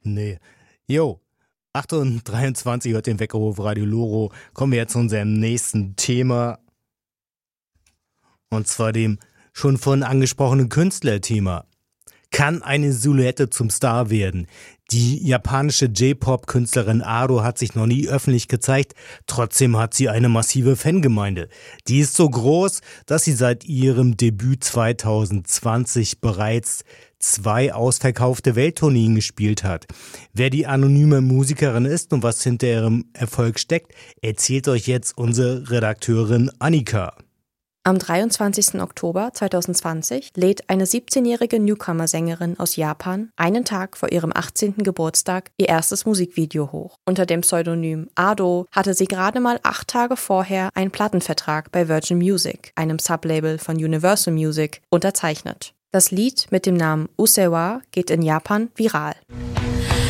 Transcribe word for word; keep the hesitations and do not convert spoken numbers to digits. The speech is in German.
Nee. Jo, acht Uhr dreiundzwanzig hört den Weckerruf Radio Loro. Kommen wir jetzt zu unserem nächsten Thema. Und zwar dem schon vorhin angesprochenen Künstlerthema. Kann eine Silhouette zum Star werden? Die japanische J-Pop-Künstlerin Ado hat sich noch nie öffentlich gezeigt, trotzdem hat sie eine massive Fangemeinde. Die ist so groß, dass sie seit ihrem Debüt zwanzig zwanzig bereits zwei ausverkaufte Welttourneen gespielt hat. Wer die anonyme Musikerin ist und was hinter ihrem Erfolg steckt, erzählt euch jetzt unsere Redakteurin Annika. Am dreiundzwanzigsten Oktober zweitausendzwanzig lädt eine siebzehnjährige Newcomer-Sängerin aus Japan einen Tag vor ihrem achtzehnten Geburtstag ihr erstes Musikvideo hoch. Unter dem Pseudonym Ado hatte sie gerade mal acht Tage vorher einen Plattenvertrag bei Virgin Music, einem Sublabel von Universal Music, unterzeichnet. Das Lied mit dem Namen Usewa geht in Japan viral.